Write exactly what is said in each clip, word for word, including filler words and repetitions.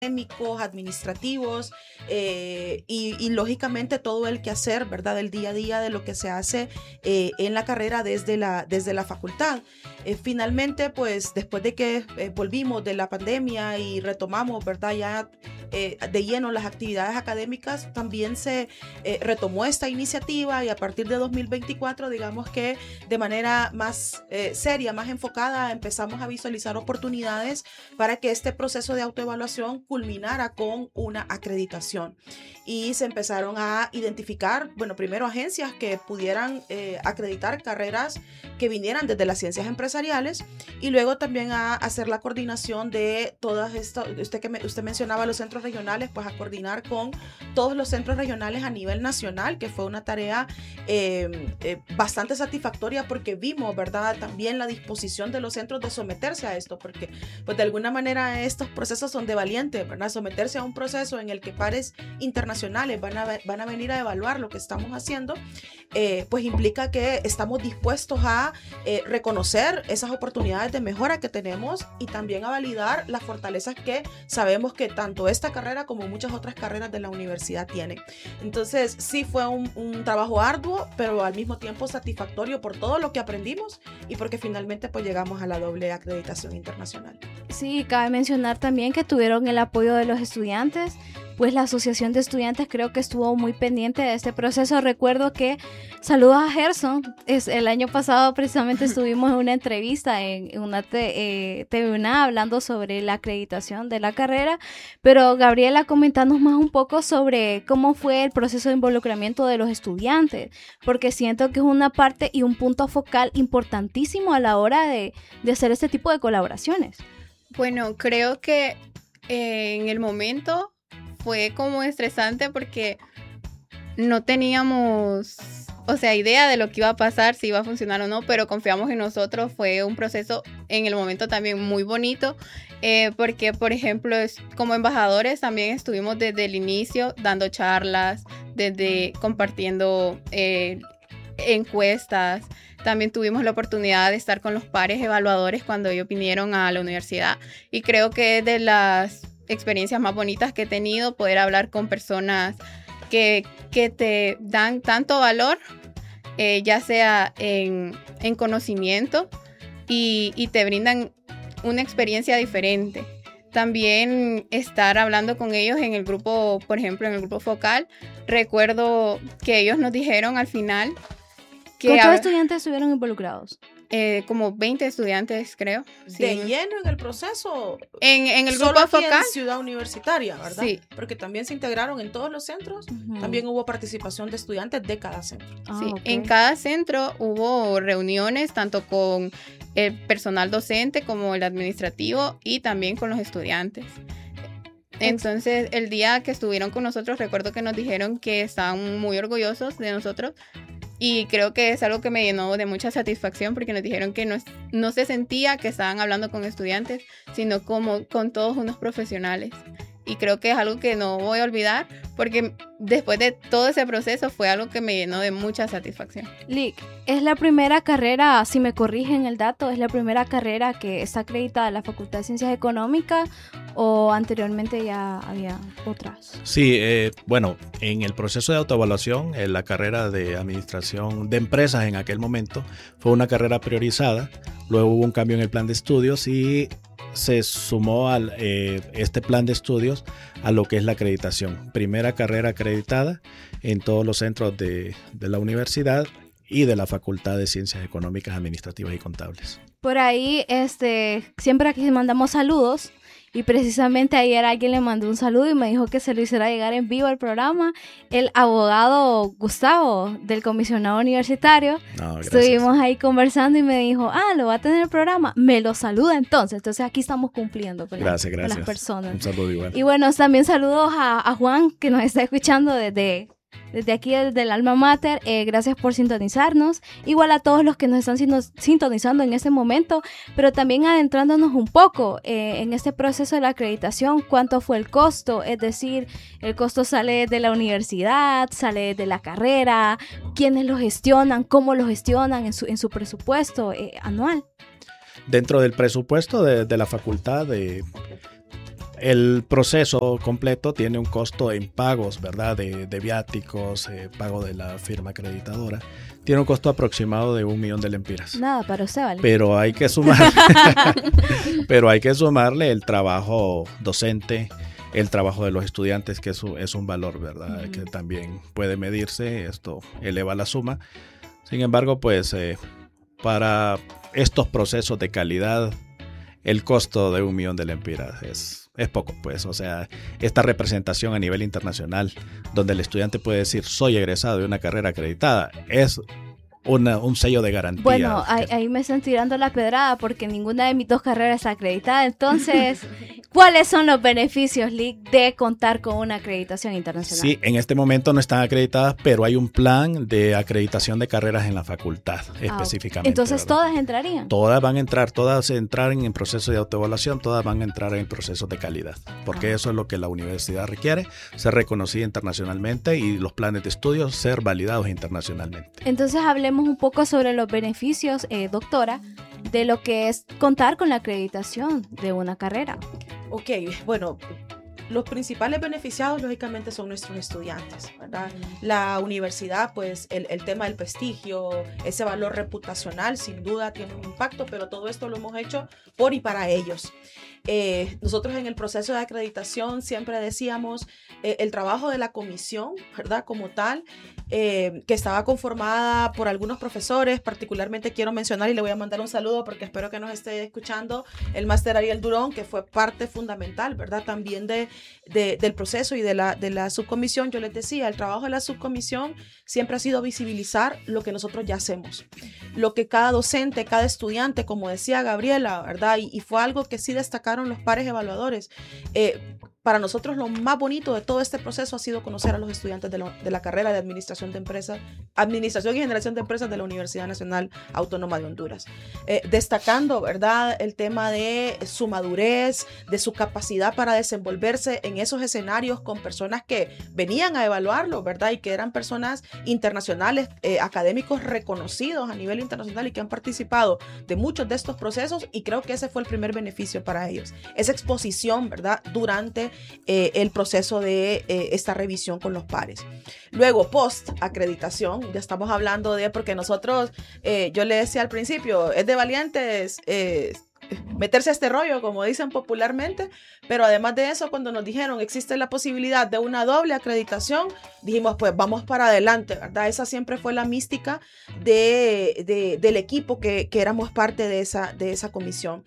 académicos, administrativos eh, y, y lógicamente todo el quehacer, ¿verdad? Del día a día de lo que se hace eh, en la carrera desde la, desde la facultad. Eh, finalmente, pues después de que eh, volvimos de la pandemia y retomamos, ¿verdad? Ya eh, de lleno las actividades académicas, también se eh, retomó esta iniciativa y a partir de dos mil veinticuatro, digamos que de manera más eh, seria, más enfocada, empezamos a visualizar oportunidades para que este proceso de autoevaluación culminara con una acreditación. Y se empezaron a identificar, bueno, primero agencias que pudieran eh, acreditar carreras que vinieran desde las ciencias empresariales y luego también a hacer la coordinación de todas estas, usted que me, usted mencionaba los centros regionales, pues a coordinar con todos los centros regionales a nivel nacional, que fue una tarea eh, eh, bastante satisfactoria porque vimos, ¿verdad?, también la disposición de los centros de someterse a esto, porque pues de alguna manera estos procesos son de valiente, ¿verdad? Someterse a un proceso en el que pares internacionales van a, van a venir a evaluar lo que estamos haciendo, eh, pues implica que estamos dispuestos a eh, reconocer esas oportunidades de mejora que tenemos y también a validar las fortalezas que sabemos que tanto esta carrera como muchas otras carreras de la universidad tienen. Entonces sí fue un, un trabajo arduo, pero al mismo tiempo satisfactorio por todo lo que aprendimos y porque finalmente pues llegamos a la doble acreditación internacional. Sí, cabe mencionar también que tuvieron el apoyo de los estudiantes, pues la Asociación de Estudiantes creo que estuvo muy pendiente de este proceso. Recuerdo que, saludos a Gerson, es, el año pasado precisamente estuvimos en una entrevista en, en una te, eh, T V U N A hablando sobre la acreditación de la carrera, pero Gabriela, comentanos más un poco sobre cómo fue el proceso de involucramiento de los estudiantes, porque siento que es una parte y un punto focal importantísimo a la hora de, de hacer este tipo de colaboraciones. Bueno, creo que eh, en el momento fue como estresante porque no teníamos, o sea, idea de lo que iba a pasar, si iba a funcionar o no, pero confiamos en nosotros. Fue un proceso en el momento también muy bonito, eh, porque, por ejemplo, es, como embajadores también estuvimos desde el inicio dando charlas, desde compartiendo eh, encuestas. También tuvimos la oportunidad de estar con los pares evaluadores cuando ellos vinieron a la universidad y creo que es de las experiencias más bonitas que he tenido, poder hablar con personas que, que te dan tanto valor, eh, ya sea en, en conocimiento y, y te brindan una experiencia diferente. También estar hablando con ellos en el grupo, por ejemplo, en el grupo focal. Recuerdo que ellos nos dijeron al final que ¿cuántos a, estudiantes estuvieron involucrados? Eh, como veinte estudiantes, creo. Sí. ¿De lleno en el proceso? En, en el solo grupo aquí focal. En Ciudad Universitaria, ¿verdad? Sí. Porque también se integraron en todos los centros. Uh-huh. También hubo participación de estudiantes de cada centro. Ah, sí, okay. En cada centro hubo reuniones tanto con el personal docente como el administrativo y también con los estudiantes. Entonces, el día que estuvieron con nosotros, recuerdo que nos dijeron que estaban muy orgullosos de nosotros. Y creo que es algo que me llenó de mucha satisfacción porque nos dijeron que no, no se sentía que estaban hablando con estudiantes, sino como con todos unos profesionales. Y creo que es algo que no voy a olvidar porque después de todo ese proceso fue algo que me llenó de mucha satisfacción. Lick, es la primera carrera, si me corrigen el dato, es la primera carrera que está acreditada en la Facultad de Ciencias Económicas o anteriormente ya había otras. Sí, eh, bueno, en el proceso de autoevaluación, en la carrera de administración de empresas en aquel momento fue una carrera priorizada, luego hubo un cambio en el plan de estudios y se sumó a eh, este plan de estudios a lo que es la acreditación. Primera carrera acreditada en todos los centros de, de la universidad y de la Facultad de Ciencias Económicas, Administrativas y Contables. Por ahí, este, siempre aquí mandamos saludos. Y precisamente ayer alguien le mandó un saludo y me dijo que se lo hiciera llegar en vivo al programa. El abogado Gustavo, del comisionado universitario. No, estuvimos ahí conversando y me dijo, ah, lo va a tener el programa. Me lo saluda entonces. Entonces aquí estamos cumpliendo con, gracias, la, gracias. con las personas. Un saludo igual. Y bueno, también saludos a, a Juan, que nos está escuchando desde... Desde aquí, desde el Alma Mater, eh, gracias por sintonizarnos. Igual a todos los que nos están sintonizando en este momento, pero también adentrándonos un poco eh, en este proceso de la acreditación, cuánto fue el costo, es decir, el costo sale de la universidad, sale de la carrera, quiénes lo gestionan, cómo lo gestionan en su, en su presupuesto eh, anual. Dentro del presupuesto de, de la facultad de... el proceso completo tiene un costo en pagos, ¿verdad? De, de viáticos, eh, pago de la firma acreditadora. Tiene un costo aproximado de un millón de lempiras. Nada, para usted, ¿vale? Pero hay que sumar, pero hay que sumarle el trabajo docente, el trabajo de los estudiantes, que es un, es un valor, ¿verdad? Uh-huh. Que también puede medirse. Esto eleva la suma. Sin embargo, pues eh, para estos procesos de calidad, el costo de un millón de lempiras es, es poco, pues. O sea, esta representación a nivel internacional, donde el estudiante puede decir, soy egresado de una carrera acreditada, es una, un sello de garantía. Bueno, que... ahí, ahí me están tirando la pedrada porque ninguna de mis dos carreras es acreditada. Entonces, ¿cuáles son los beneficios, Lick, de contar con una acreditación internacional? Sí, en este momento no están acreditadas, pero hay un plan de acreditación de carreras en la facultad, ah, específicamente. Entonces, ¿verdad? ¿todas entrarían? Todas van a entrar, todas entraran en proceso de autoevaluación, todas van a entrar en proceso de calidad, porque ah. eso es lo que la universidad requiere, ser reconocida internacionalmente y los planes de estudios ser validados internacionalmente. Entonces, hablemos un poco sobre los beneficios, eh, doctora, de lo que es contar con la acreditación de una carrera. Ok, bueno, los principales beneficiados lógicamente son nuestros estudiantes, ¿verdad? La universidad, pues el, el tema del prestigio, ese valor reputacional sin duda tiene un impacto, pero todo esto lo hemos hecho por y para ellos. Eh, nosotros en el proceso de acreditación siempre decíamos eh, el trabajo de la comisión, ¿verdad? Como tal, eh, que estaba conformada por algunos profesores, particularmente quiero mencionar y le voy a mandar un saludo porque espero que nos esté escuchando el máster Ariel Durón, que fue parte fundamental, ¿verdad? También de, de, del proceso y de la, de la subcomisión. Yo les decía, el trabajo de la subcomisión siempre ha sido visibilizar lo que nosotros ya hacemos, lo que cada docente, cada estudiante, como decía Gabriela, ¿verdad? Y, y fue algo que sí destacaron los pares evaluadores. Eh, para nosotros lo más bonito de todo este proceso ha sido conocer a los estudiantes de, lo, de la carrera de Administración de Empresas, Administración y Generación de Empresas de la Universidad Nacional Autónoma de Honduras. Eh, destacando, ¿verdad?, el tema de su madurez, de su capacidad para desenvolverse en esos escenarios con personas que venían a evaluarlo, ¿verdad?, y que eran personas internacionales, eh, académicos reconocidos a nivel internacional y que han participado de muchos de estos procesos, y creo que ese fue el primer beneficio para ellos. Esa exposición, ¿verdad?, durante Eh, el proceso de eh, esta revisión con los pares. Luego, post acreditación, ya estamos hablando de, porque nosotros, eh, yo le decía al principio, es de valientes eh, meterse a este rollo, como dicen popularmente, pero además de eso, cuando nos dijeron existe la posibilidad de una doble acreditación, dijimos, pues vamos para adelante, ¿verdad? Esa siempre fue la mística de, de, del equipo que, que éramos parte de esa, de esa comisión.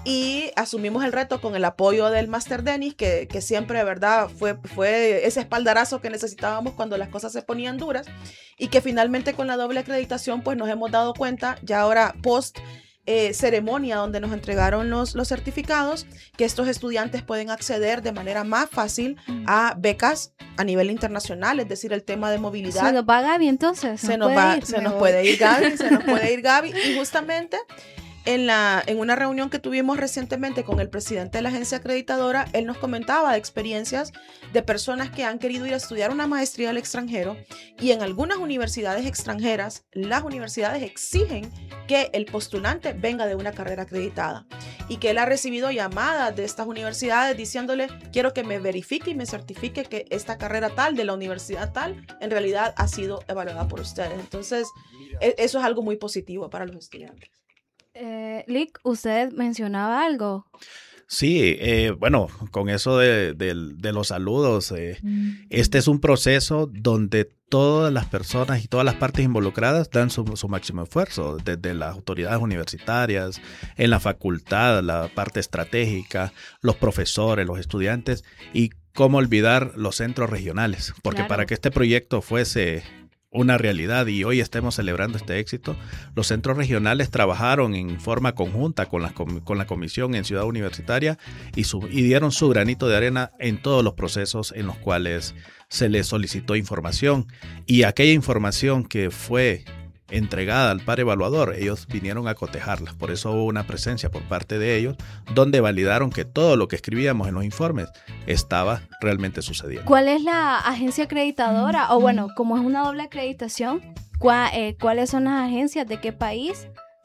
Y asumimos el reto con el apoyo del Máster Denis, que, que siempre, ¿verdad?, fue, fue ese espaldarazo que necesitábamos cuando las cosas se ponían duras, y que finalmente con la doble acreditación pues nos hemos dado cuenta, ya ahora post eh, ceremonia donde nos entregaron los, los certificados, que estos estudiantes pueden acceder de manera más fácil a becas a nivel internacional, es decir, el tema de movilidad. Se nos va Gaby entonces. Se nos, va, ir, se nos puede ir Gaby, se nos puede ir Gaby, y justamente En, la, en una reunión que tuvimos recientemente con el presidente de la agencia acreditadora, él nos comentaba de experiencias de personas que han querido ir a estudiar una maestría al extranjero, y en algunas universidades extranjeras, las universidades exigen que el postulante venga de una carrera acreditada, y que él ha recibido llamadas de estas universidades diciéndole, quiero que me verifique y me certifique que esta carrera tal de la universidad tal en realidad ha sido evaluada por ustedes. Entonces, eso es algo muy positivo para los estudiantes. Eh, Lick, usted mencionaba algo. Sí, eh, bueno, con eso de, de, de los saludos, eh, mm. este es un proceso donde todas las personas y todas las partes involucradas dan su, su máximo esfuerzo, desde las autoridades universitarias, en la facultad, la parte estratégica, los profesores, los estudiantes, y cómo olvidar los centros regionales, porque claro, para que este proyecto fuese una realidad y hoy estemos celebrando este éxito, los centros regionales trabajaron en forma conjunta con la, con la comisión en Ciudad Universitaria y, su, y dieron su granito de arena en todos los procesos en los cuales se les solicitó información, y aquella información que fue entregada al par evaluador, ellos vinieron a cotejarla. Por eso hubo una presencia por parte de ellos donde validaron que todo lo que escribíamos en los informes estaba realmente sucediendo. ¿Cuál es la agencia acreditadora? O bueno, como es una doble acreditación, ¿cuál, eh, ¿cuáles son las agencias? ¿De qué país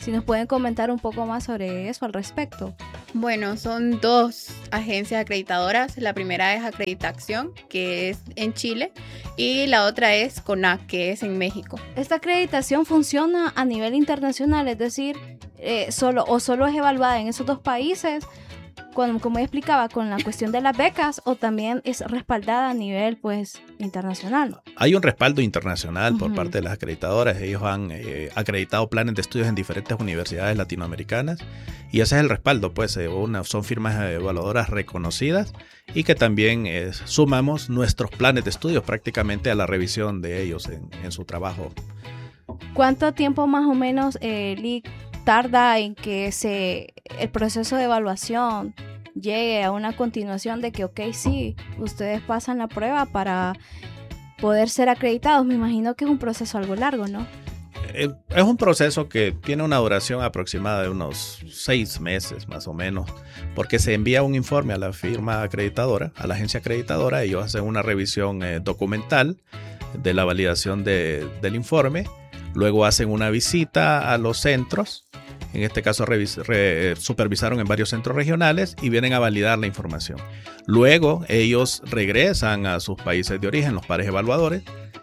Si nos pueden comentar un poco más sobre eso al respecto. Bueno, son dos agencias acreditadoras. La primera es Acreditación, que es en Chile, y la otra es CONAC, que es en México. ¿Esta acreditación funciona a nivel internacional? Es decir, eh, solo o solo es evaluada en esos dos países, Con, como ya explicaba, con la cuestión de las becas, o también es respaldada a nivel pues internacional? Hay un respaldo internacional uh-huh. por parte de las acreditadoras. Ellos han eh, acreditado planes de estudios en diferentes universidades latinoamericanas y ese es el respaldo, pues eh, una, son firmas evaluadoras reconocidas y que también eh, sumamos nuestros planes de estudios prácticamente a la revisión de ellos en, en su trabajo. ¿Cuánto tiempo más o menos eh, Lee, tarda en que se, el proceso de evaluación llegue a una continuación de que, ok, sí, ustedes pasan la prueba para poder ser acreditados? Me imagino que es un proceso algo largo, ¿no? Es un proceso que tiene una duración aproximada de unos seis meses más o menos, porque se envía un informe a la firma acreditadora, a la agencia acreditadora. Ellos hacen una revisión eh, documental de la validación de, del informe. Luego hacen una visita a los centros, en este caso revis- re- supervisaron en varios centros regionales y vienen a validar la información. Luego ellos regresan a sus países de origen, los pares evaluadores,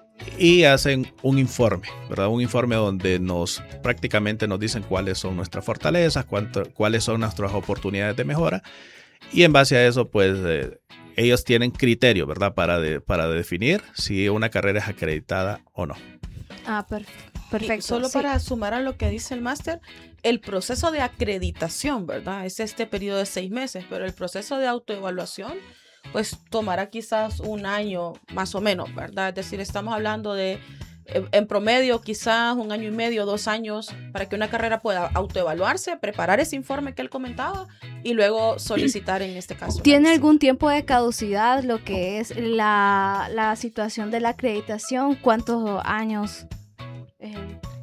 y hacen un informe, ¿verdad? Un informe donde nos prácticamente nos dicen cuáles son nuestras fortalezas, cuánto, cuáles son nuestras oportunidades de mejora, y en base a eso pues eh, ellos tienen criterio, ¿verdad? Para, de, para definir si una carrera es acreditada o no. Ah, perfecto. Perfecto. Y solo sí. para sumar a lo que dice el máster, el proceso de acreditación, ¿verdad? Es este periodo de seis meses, pero el proceso de autoevaluación, pues tomará quizás un año más o menos, ¿verdad? Es decir, estamos hablando de, en promedio, quizás un año y medio, dos años, para que una carrera pueda autoevaluarse, preparar ese informe que él comentaba y luego solicitar en este caso. ¿Tiene algún tiempo de caducidad lo que es la, la situación de la acreditación? ¿Cuántos años? Eh,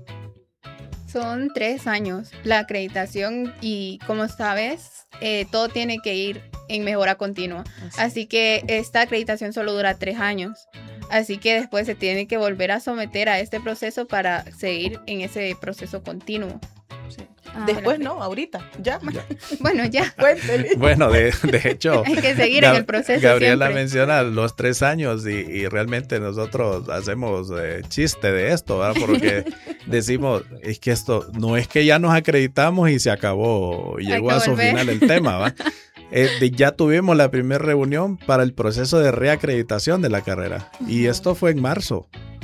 Son tres años la acreditación y como sabes, eh, todo tiene que ir en mejora continua. Así. Así que esta acreditación solo dura tres años. Así que después se tiene que volver a someter a este proceso para seguir en ese proceso continuo. Sí. Ah, después no, ahorita, ya. ya. Bueno, ya. Cuéntele. Bueno, de, de hecho, hay que seguir Gab- en el proceso. Gabriela siempre. menciona los tres años y, y realmente nosotros hacemos eh, chiste de esto, ¿verdad? Porque decimos, es que esto no es que ya nos acreditamos y se acabó, llegó a su volver. final el tema, ¿va? Eh, de, ya tuvimos la primera reunión para el proceso de reacreditación de la carrera uh-huh. y esto fue en marzo.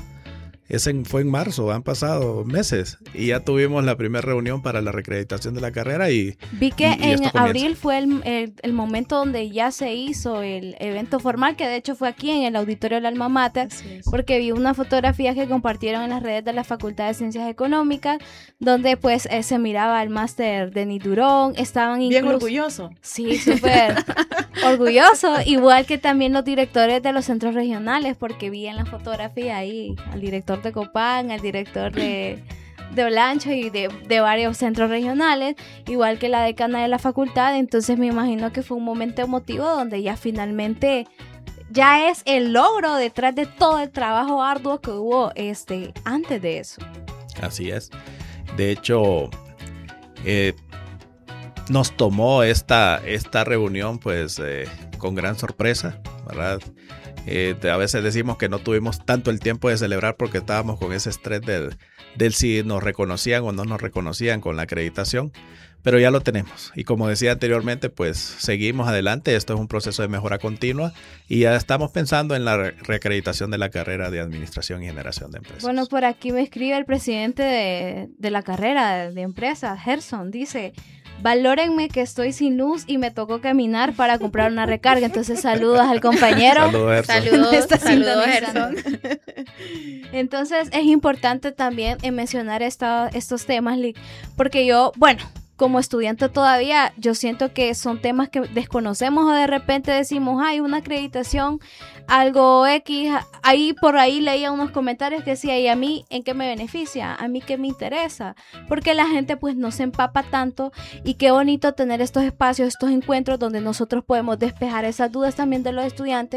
Ese fue en marzo, han pasado meses y ya tuvimos la primera reunión para la reacreditación de la carrera y vi que y, y en abril fue el, el, el momento donde ya se hizo el evento formal, que de hecho fue aquí en el auditorio del Alma Mater, porque vi una fotografía que compartieron en las redes de la Facultad de Ciencias Económicas, donde pues eh, se miraba el máster Denis Durón, estaban bien incluso... orgulloso. Sí, súper orgulloso, igual que también los directores de los centros regionales, porque vi en la fotografía ahí al director de Copán, al director de, de Olancho y de, de varios centros regionales, igual que la decana de la facultad. Entonces me imagino que fue un momento emotivo donde ya finalmente ya es el logro detrás de todo el trabajo arduo que hubo este, antes de eso. Así es. De hecho, eh, nos tomó esta, esta reunión pues eh, con gran sorpresa, ¿verdad? Eh, a veces decimos que no tuvimos tanto el tiempo de celebrar porque estábamos con ese estrés del, del si nos reconocían o no nos reconocían con la acreditación, pero ya lo tenemos y como decía anteriormente pues seguimos adelante. Esto es un proceso de mejora continua y ya estamos pensando en la re- reacreditación de la carrera de Administración y Generación de Empresas. Bueno, por aquí me escribe el presidente de, de la carrera de, de empresas, Gerson, dice: valórenme que estoy sin luz y me tocó caminar para comprar una recarga. Entonces saludos al compañero. Saludos, saludos, saludos Gerson. Entonces es importante también en mencionar esta, estos temas, porque yo, bueno, como estudiante todavía, yo siento que son temas que desconocemos o de repente decimos, hay una acreditación, algo X, ahí por ahí leía unos comentarios que decía, ¿y a mí en qué me beneficia? ¿A mí qué me interesa? Porque la gente pues no se empapa tanto y qué bonito tener estos espacios, estos encuentros donde nosotros podemos despejar esas dudas también de los estudiantes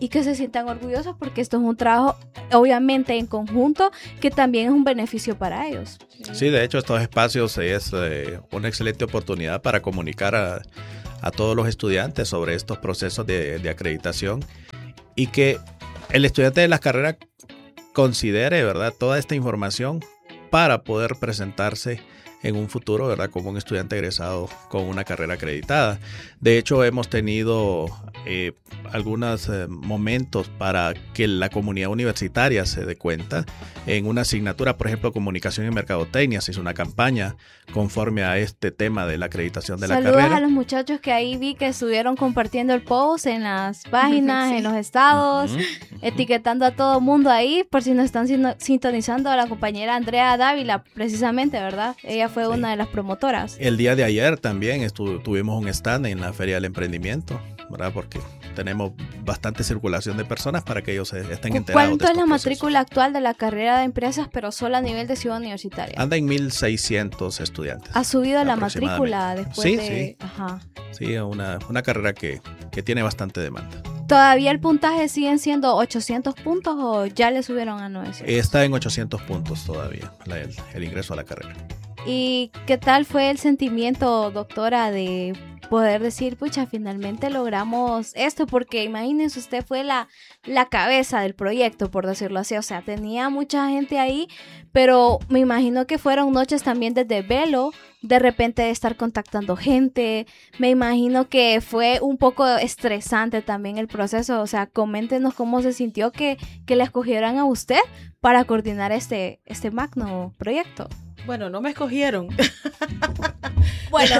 y que se sientan orgullosos porque esto es un trabajo obviamente en conjunto que también es un beneficio para ellos. Sí, de hecho estos espacios es eh, una excelente oportunidad para comunicar a, a todos los estudiantes sobre estos procesos de, de acreditación y que el estudiante de las carreras considere, ¿verdad?, toda esta información para poder presentarse en un futuro, ¿verdad?, como un estudiante egresado con una carrera acreditada. De hecho, hemos tenido eh, algunos eh, momentos para que la comunidad universitaria se dé cuenta. En una asignatura, por ejemplo, Comunicación y Mercadotecnia, se hizo una campaña conforme a este tema de la acreditación de Saludos la carrera. Saludos a los muchachos que ahí vi que estuvieron compartiendo el post en las páginas, sí. en los estados, uh-huh, uh-huh. etiquetando a todo mundo ahí, por si nos están sintonizando, a la compañera Andrea Dávila, precisamente, ¿verdad? Ella fue sí. una de las promotoras. El día de ayer también estu- tuvimos un stand en la Feria del Emprendimiento, ¿verdad? Porque tenemos bastante circulación de personas para que ellos estén enterados. ¿Cuánto es la matrícula actual de la carrera de empresas, pero solo a nivel de Ciudad Universitaria? Anda en mil seiscientos estudiantes. ¿Ha subido la matrícula después sí, de...? Sí, Ajá. sí, una, una carrera que, que tiene bastante demanda. ¿Todavía el puntaje siguen siendo ochocientos puntos o ya le subieron a novecientos? Está en ochocientos puntos todavía, la, el, el ingreso a la carrera. ¿Y qué tal fue el sentimiento, doctora, de poder decir, pucha, finalmente logramos esto? Porque imagínense, usted fue la, la cabeza del proyecto, por decirlo así. O sea, tenía mucha gente ahí, pero me imagino que fueron noches también de desvelo, de repente de estar contactando gente. Me imagino que fue un poco estresante también el proceso. O sea, coméntenos cómo se sintió que, que le escogieran a usted para coordinar este, este magno proyecto. Bueno, no me escogieron. Bueno,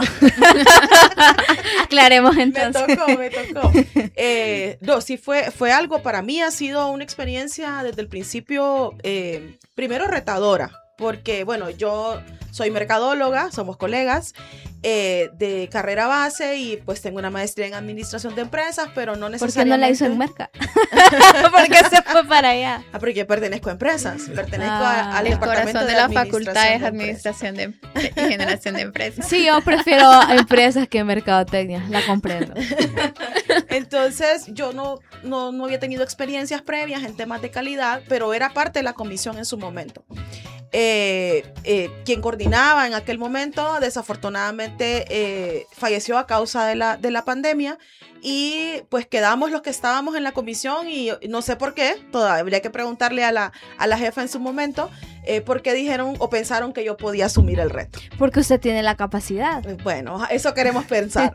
aclaremos entonces. Me tocó, me tocó. Eh, no, sí fue, fue algo, para mí ha sido una experiencia desde el principio, eh, primero retadora, porque bueno, yo soy mercadóloga, somos colegas eh, de carrera base y pues tengo una maestría en administración de empresas, pero no necesariamente... ¿Por qué no la hizo en Merca? ¿Por qué se fue para allá? Ah, porque yo pertenezco a empresas, pertenezco ah, a, al el departamento corazón de, de la administración facultad es de administración de, de, y generación de empresas. Sí, yo prefiero a empresas que mercadotecnia, la comprendo. Entonces yo no, no, no había tenido experiencias previas en temas de calidad, pero era parte de la comisión en su momento. Eh, eh, quien coordinaba en aquel momento desafortunadamente eh, falleció a causa de la, de la pandemia y pues quedamos los que estábamos en la comisión y no sé por qué, todavía habría que preguntarle a la, a la jefa en su momento eh, por qué dijeron o pensaron que yo podía asumir el reto. Porque usted tiene la capacidad. Bueno, eso queremos pensar.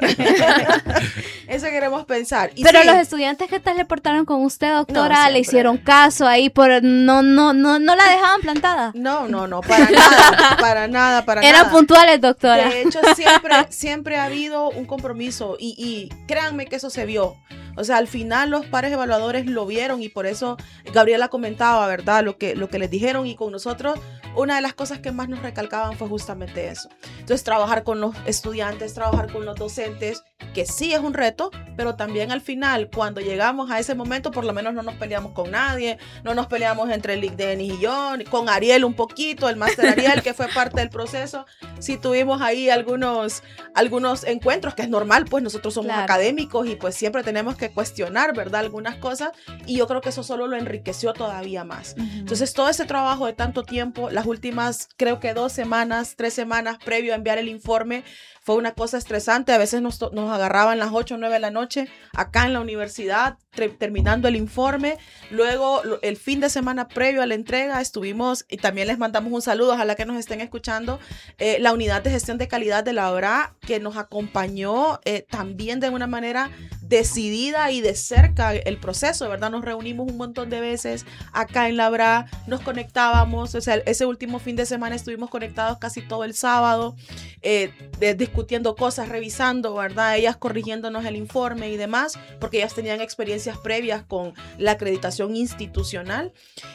Eso queremos pensar. Y pero sí, los estudiantes que tal le portaron con usted, doctora, no, le hicieron caso ahí, por no, no, no, no la dejaban plantada. No, no, no, para nada, para nada, para Eran nada. Eran puntuales, doctora. De hecho, siempre, siempre ha habido un compromiso y, y créanme que eso se vio. O sea, al final los pares evaluadores lo vieron y por eso Gabriela comentaba, ¿verdad? Lo que, lo que les dijeron y con nosotros, una de las cosas que más nos recalcaban fue justamente eso. Entonces, trabajar con los estudiantes, trabajar con los docentes, que sí es un reto, pero también al final, cuando llegamos a ese momento, por lo menos no nos peleamos con nadie, no nos peleamos entre Lick Denis y yo, con Ariel un poquito, el máster Ariel, que fue parte del proceso. Sí tuvimos ahí algunos, algunos encuentros, que es normal, pues nosotros somos claro. académicos y pues siempre tenemos que cuestionar, ¿verdad? Algunas cosas, y yo creo que eso solo lo enriqueció todavía más. Uh-huh. Entonces, todo ese trabajo de tanto tiempo, las últimas, creo que dos semanas, tres semanas previo a enviar el informe, fue una cosa estresante. A veces nos, nos agarraban las ocho o nueve de la noche acá en la universidad, tre- terminando el informe. Luego, lo, el fin de semana previo a la entrega, estuvimos, y también les mandamos un saludo, ojalá que nos estén escuchando, eh, la unidad de gestión de calidad de la O B R A, que nos acompañó eh, también de una manera decidida y de cerca el proceso, ¿verdad? Nos reunimos un montón de veces acá en la O B R A, nos conectábamos, o sea, ese último fin de semana estuvimos conectados casi todo el sábado, eh, de, discutiendo cosas, revisando, ¿verdad? Ellas corrigiéndonos el informe y demás, porque ellas tenían experiencias previas con la acreditación institucional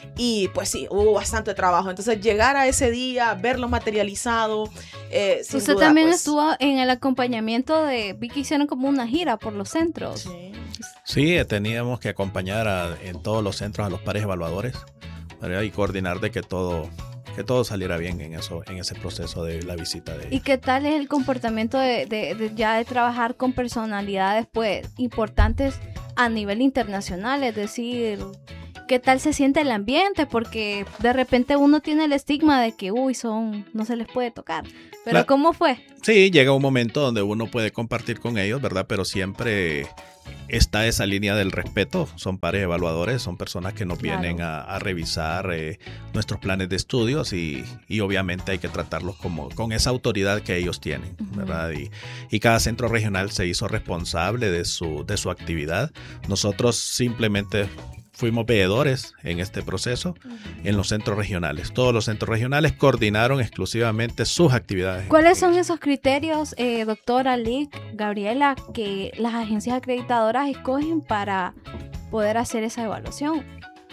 y pues sí, hubo bastante trabajo. Entonces, llegar a ese día, verlo materializado, eh, sin Usted duda, también pues, estuvo en el acompañamiento de, vi que hicieron como una gira por los centros. Sí. Sí, teníamos que acompañar a, en todos los centros a los pares evaluadores, ¿verdad? Y coordinar de que todo, que todo saliera bien en eso, en ese proceso de la visita de ellos. ¿Y qué tal es el comportamiento de, de, de ya de trabajar con personalidades pues importantes a nivel internacional, es decir, ¿qué tal se siente el ambiente? Porque de repente uno tiene el estigma de que, uy, son, no se les puede tocar. Pero La... ¿cómo fue? Sí, llega un momento donde uno puede compartir con ellos, ¿verdad? Pero siempre está esa línea del respeto. Son pares evaluadores, son personas que nos claro. vienen a, a revisar eh, nuestros planes de estudios y, y obviamente hay que tratarlos como con esa autoridad que ellos tienen, ¿verdad? Uh-huh. Y, y cada centro regional se hizo responsable de su, de su actividad. Nosotros simplemente fuimos veedores en este proceso uh-huh. en los centros regionales. Todos los centros regionales coordinaron exclusivamente sus actividades. ¿Cuáles son esos criterios, eh, doctora Lic, Gabriela, que las agencias acreditadoras escogen para poder hacer esa evaluación?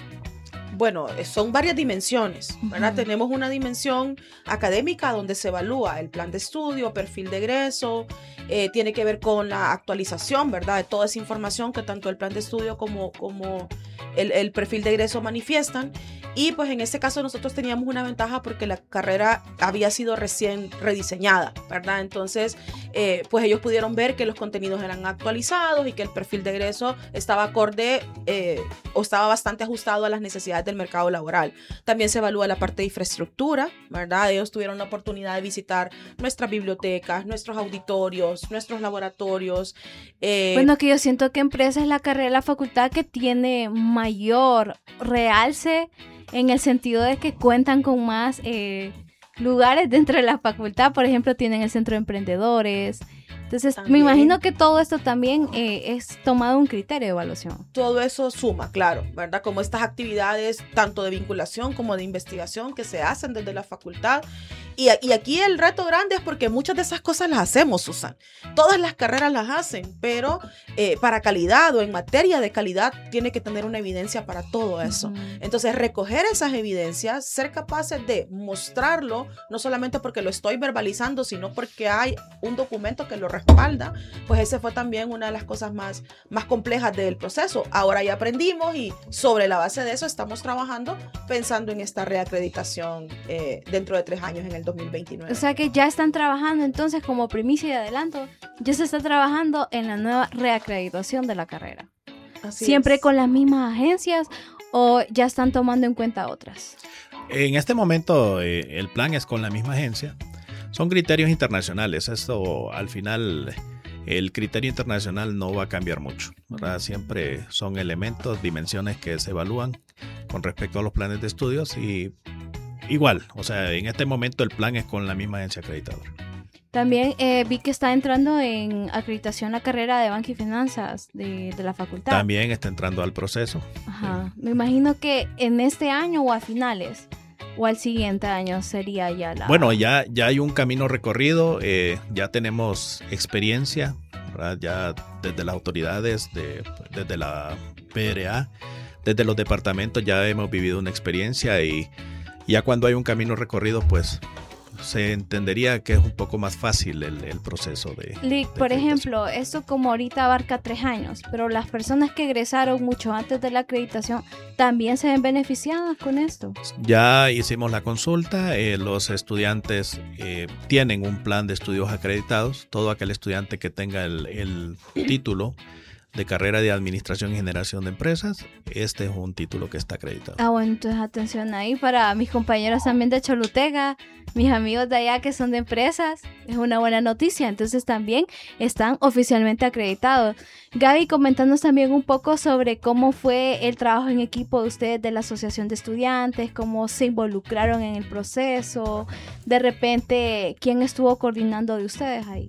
Bueno, son varias dimensiones, ¿verdad? Uh-huh. Tenemos una dimensión académica donde se evalúa el plan de estudio, perfil de egreso, eh, tiene que ver con la actualización, ¿verdad? De toda esa información que tanto el plan de estudio como, como el, el perfil de egreso manifiestan. Y pues en este caso nosotros teníamos una ventaja porque la carrera había sido recién rediseñada, ¿verdad? Entonces, eh, pues ellos pudieron ver que los contenidos eran actualizados y que el perfil de egreso estaba acorde eh, o estaba bastante ajustado a las necesidades del mercado laboral. También se evalúa la parte de infraestructura, ¿verdad? Ellos tuvieron la oportunidad de visitar nuestras bibliotecas, nuestros auditorios, nuestros laboratorios. Eh, bueno, que yo siento que empresa es la carrera de la facultad que tiene mayor realce en el sentido de que cuentan con más eh, lugares dentro de la facultad. Por ejemplo, tienen el centro de emprendedores. Entonces, también, me imagino que todo esto también eh, es tomado un criterio de evaluación. Todo eso suma, claro, ¿verdad? Como estas actividades, tanto de vinculación como de investigación que se hacen desde la facultad. Y, y aquí el reto grande es porque muchas de esas cosas las hacemos, Susan. Todas las carreras las hacen, pero eh, para calidad o en materia de calidad tiene que tener una evidencia para todo eso. Uh-huh. Entonces, recoger esas evidencias, ser capaces de mostrarlo, no solamente porque lo estoy verbalizando, sino porque hay un documento que lo respalda, pues ese fue también una de las cosas más, más complejas del proceso. Ahora ya aprendimos y sobre la base de eso estamos trabajando pensando en esta reacreditación eh, dentro de tres años en el dos mil veintinueve. O sea que ya están trabajando entonces como primicia y adelanto, ya se está trabajando en la nueva reacreditación de la carrera. Así ¿Siempre es. con las mismas agencias o ya están tomando en cuenta otras? En este momento eh, el plan es con la misma agencia. Son criterios internacionales. Esto al final, el criterio internacional no va a cambiar mucho, ¿verdad? Siempre son elementos, dimensiones que se evalúan con respecto a los planes de estudios y igual, o sea, en este momento el plan es con la misma agencia acreditadora. También eh, vi que está entrando en acreditación la carrera de Banca y Finanzas de, de la facultad. También está entrando al proceso. Ajá. Me imagino que en este año o a finales o al siguiente año sería ya la... Bueno, ya, ya hay un camino recorrido, eh, ya tenemos experiencia, ¿verdad? Ya desde las autoridades, de, desde la P R A, desde los departamentos ya hemos vivido una experiencia y ya cuando hay un camino recorrido, pues se entendería que es un poco más fácil el, el proceso de... Lic, de por ejemplo, esto como ahorita abarca tres años, pero las personas que egresaron mucho antes de la acreditación también se ven beneficiadas con esto. Ya hicimos la consulta, eh, los estudiantes eh, tienen un plan de estudios acreditados, todo aquel estudiante que tenga el, el título de carrera de Administración y Generación de Empresas, este es un título que está acreditado. Ah, bueno, entonces atención ahí para mis compañeros también de Choluteca, mis amigos de allá que son de empresas, es una buena noticia, entonces también están oficialmente acreditados. Gaby, coméntanos también un poco sobre cómo fue el trabajo en equipo de ustedes de la Asociación de Estudiantes, cómo se involucraron en el proceso, de repente, ¿quién estuvo coordinando de ustedes ahí?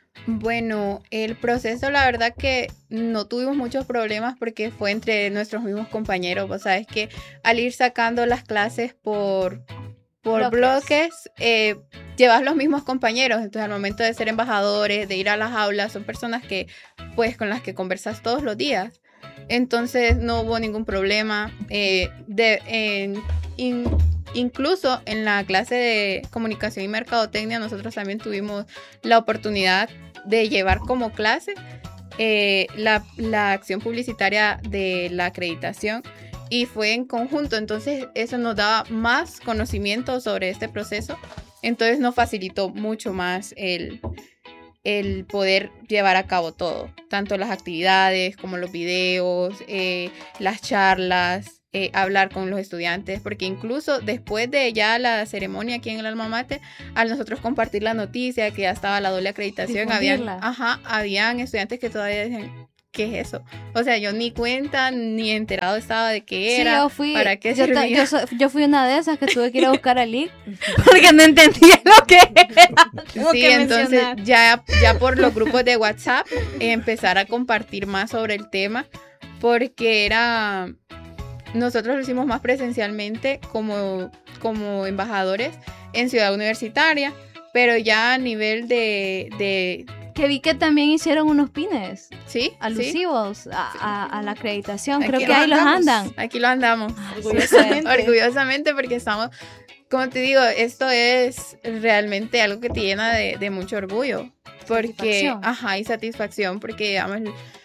Bueno, el proceso la verdad que no tuvimos muchos problemas porque fue entre nuestros mismos compañeros. Vos sabes que al ir sacando las clases por, por bloques, bloques eh, llevas los mismos compañeros. Entonces al momento de ser embajadores, de ir a las aulas, son personas que pues con las que conversas todos los días. Entonces no hubo ningún problema. Eh, de, en, in, incluso en la clase de comunicación y mercadotecnia nosotros también tuvimos la oportunidad de llevar como clase eh, la, la acción publicitaria de la acreditación y fue en conjunto, entonces eso nos daba más conocimiento sobre este proceso, entonces nos facilitó mucho más el, el poder llevar a cabo todo, tanto las actividades como los videos, eh, las charlas, eh, hablar con los estudiantes, porque incluso después de ya la ceremonia aquí en el Alma Mater, al nosotros compartir la noticia que ya estaba la doble acreditación, habían, ajá, habían estudiantes que todavía decían, ¿qué es eso? O sea, yo ni cuenta ni enterado estaba de qué era, sí, yo fui, para qué yo, servía. yo, so, yo fui una de esas que tuve que ir a buscar a Lick porque no entendía lo que era. Sí, que entonces ya, ya por los grupos de WhatsApp eh, empezar a compartir más sobre el tema, porque era, nosotros lo hicimos más presencialmente como, como embajadores en Ciudad Universitaria, pero ya a nivel de... de que vi que también hicieron unos pines, ¿sí? alusivos ¿sí? A, a, a la acreditación. Aquí creo que ahí los andan. Aquí lo andamos. Orgullosamente. Orgullosamente, porque estamos, como te digo, esto es realmente algo que te llena de, de mucho orgullo. Porque, ajá, y satisfacción, porque digamos,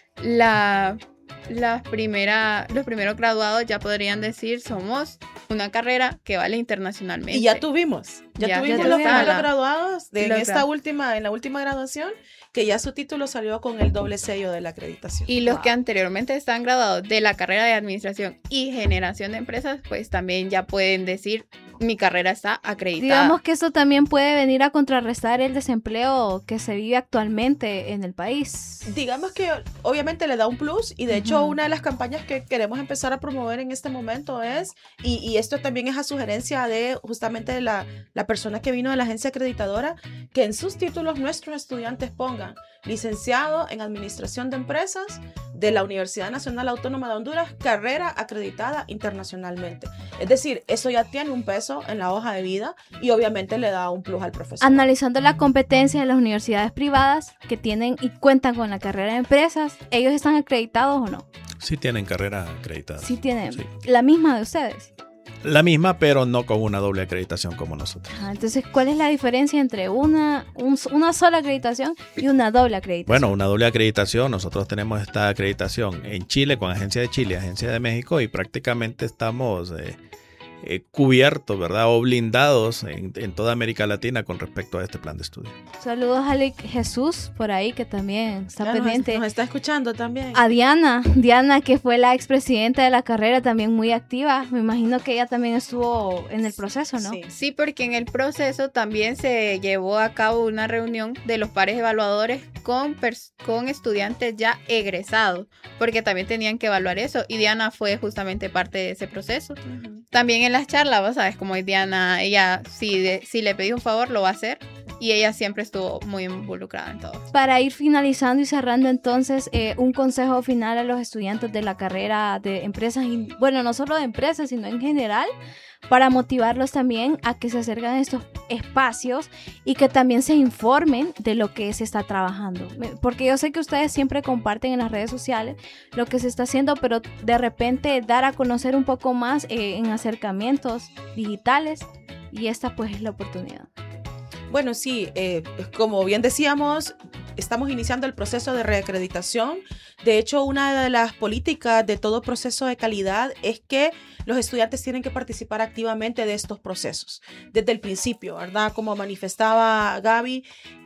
la, la primera, los primeros graduados ya podrían decir, somos una carrera que vale internacionalmente. Y ya tuvimos, ya, ya tuvimos ya los primeros graduados de en esta gra- última, en la última graduación, que ya su título salió con el doble sello de la acreditación. Y los wow. que anteriormente están graduados de la carrera de administración y generación de empresas, pues también ya pueden decir, mi carrera está acreditada. Digamos que eso también puede venir a contrarrestar el desempleo que se vive actualmente en el país. Digamos que obviamente le da un plus, y de hecho uh-huh. una de las campañas que queremos empezar a promover en este momento es, y, y esto también es a sugerencia de justamente la, la persona que vino de la agencia acreditadora, que en sus títulos nuestros estudiantes pongan licenciado en Administración de Empresas de la Universidad Nacional Autónoma de Honduras, carrera acreditada internacionalmente. Es decir, eso ya tiene un peso en la hoja de vida y obviamente le da un plus al profesor. Analizando la competencia de las universidades privadas que tienen y cuentan con la carrera de empresas, ¿ellos están acreditados o no? Sí tienen carrera acreditada. Sí tienen. Sí. La misma de ustedes. La misma, pero no con una doble acreditación como nosotros. Ah, entonces, ¿cuál es la diferencia entre una, un, una sola acreditación y una doble acreditación? Bueno, una doble acreditación, nosotros tenemos esta acreditación en Chile con Agencia de Chile, Agencia de México, y prácticamente estamos eh, eh, cubiertos, ¿verdad? O blindados en, en toda América Latina con respecto a este plan de estudio. Saludos a Lick Jesús por ahí, que también está ya pendiente. Nos, nos está escuchando también. A Diana, Diana que fue la expresidenta de la carrera, también muy activa. Me imagino que ella también estuvo en el proceso, ¿no? Sí, sí, porque en el proceso también se llevó a cabo una reunión de los pares evaluadores con, pers- con estudiantes ya egresados, porque también tenían que evaluar eso, y Diana fue justamente parte de ese proceso. Uh-huh. También en las charlas, vos sabes cómo es Diana, ella si, de, si le pedís un favor lo va a hacer, y ella siempre estuvo muy involucrada en todo. Para ir finalizando y cerrando entonces, eh, un consejo final a los estudiantes de la carrera de empresas, y, bueno, no solo de empresas, sino en general, para motivarlos también a que se acerquen a estos espacios y que también se informen de lo que se está trabajando. Porque yo sé que ustedes siempre comparten en las redes sociales lo que se está haciendo, pero de repente dar a conocer un poco más eh, en acercamientos digitales, y esta pues es la oportunidad. Bueno, sí, eh, como bien decíamos, estamos iniciando el proceso de reacreditación. De hecho, una de las políticas de todo proceso de calidad es que los estudiantes tienen que participar activamente de estos procesos desde el principio, ¿verdad? Como manifestaba Gaby,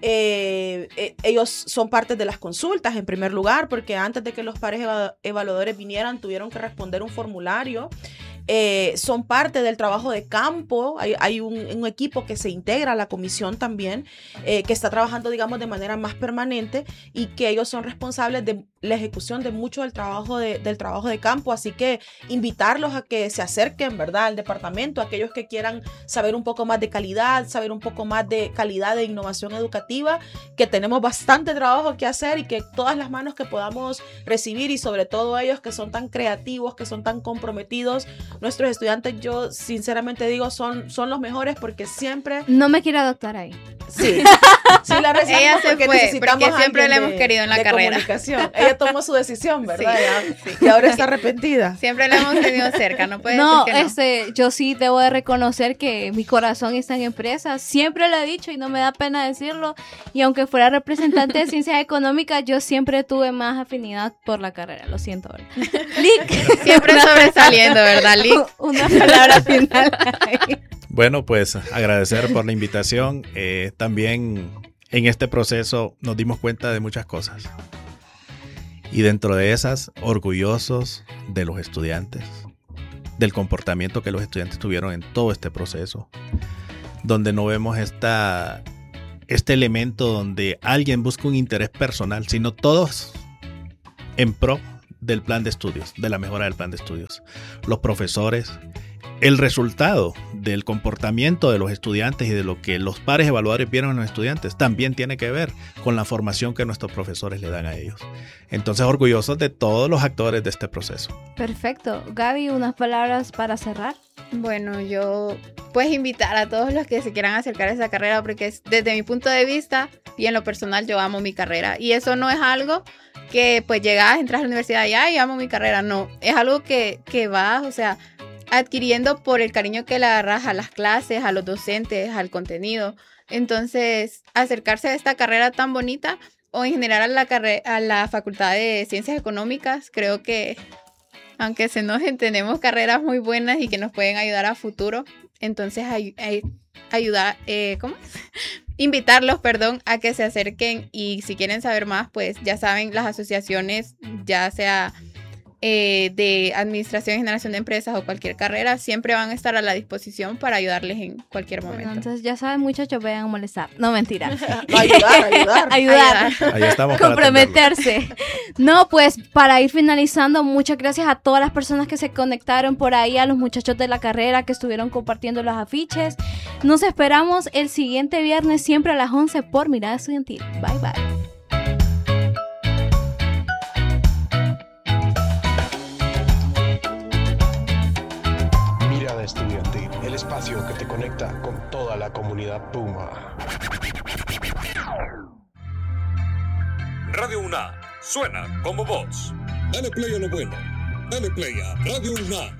eh, eh, ellos son parte de las consultas en primer lugar, porque antes de que los pares eva- evaluadores vinieran tuvieron que responder un formulario. Eh, son parte del trabajo de campo, hay, hay un, un equipo que se integra a la comisión también, eh, que está trabajando, digamos, de manera más permanente, y que ellos son responsables de la ejecución de mucho del trabajo de, del trabajo de campo, así que invitarlos a que se acerquen, ¿verdad?, al departamento, aquellos que quieran saber un poco más de calidad, saber un poco más de calidad de innovación educativa, que tenemos bastante trabajo que hacer y que todas las manos que podamos recibir, y sobre todo ellos que son tan creativos, que son tan comprometidos. Nuestros estudiantes, yo sinceramente digo, son, son los mejores, porque siempre... No me quiero adoptar ahí. Sí, sí la recibimos. Ella se porque fue, necesitamos porque siempre la de, hemos querido en la de carrera. Comunicación. Ella tomó su decisión, ¿verdad? Sí, ya, sí. Y ahora está arrepentida. Siempre la hemos tenido cerca, no puede No, decir que no. este, yo sí debo de reconocer que mi corazón está en empresas. Siempre lo he dicho y no me da pena decirlo. Y aunque fuera representante de ciencias económicas, yo siempre tuve más afinidad por la carrera. Lo siento, ¿verdad? Lick. Siempre sobresaliendo, ¿verdad, Lick? Una palabra final. Bueno, pues agradecer por la invitación. Eh, también en este proceso nos dimos cuenta de muchas cosas. Y dentro de esas, orgullosos de los estudiantes, del comportamiento que los estudiantes tuvieron en todo este proceso, donde no vemos esta, este elemento donde alguien busca un interés personal, sino todos en pro del plan de estudios, de la mejora del plan de estudios. Los profesores, el resultado del comportamiento de los estudiantes y de lo que los pares evaluadores vieron en los estudiantes también tiene que ver con la formación que nuestros profesores le dan a ellos. Entonces, orgullosos de todos los actores de este proceso. Perfecto. Gaby, unas palabras para cerrar. Bueno, yo pues invitar a todos los que se quieran acercar a esa carrera, porque es, desde mi punto de vista y en lo personal yo amo mi carrera, y eso no es algo que pues llegas, entras a la universidad y ay, amo mi carrera, no, es algo que, que vas, o sea, adquiriendo por el cariño que le agarras a las clases, a los docentes, al contenido. Entonces, acercarse a esta carrera tan bonita o en general a la, carre- a la Facultad de Ciencias Económicas, creo que aunque se nos tenemos carreras muy buenas y que nos pueden ayudar a futuro, entonces ay- ay- ayudar, eh, ¿cómo es? Invitarlos, perdón, a que se acerquen, y si quieren saber más, pues ya saben, las asociaciones, ya sea Eh, de administración y generación de empresas o cualquier carrera, siempre van a estar a la disposición para ayudarles en cualquier momento. Bueno, entonces ya saben, muchachos, vayan a molestar. No, mentira. ayudar, ayudar. ayudar. Ahí estamos para Comprometerse. No, pues para ir finalizando, muchas gracias a todas las personas que se conectaron por ahí, a los muchachos de la carrera que estuvieron compartiendo los afiches. Nos esperamos el siguiente viernes, siempre a las once por Mirada Estudiantil. Bye, bye. Estudiantil, el espacio que te conecta con toda la comunidad Puma. Radio UNA suena como voz. Dale play a lo bueno. Dale play a Radio UNA.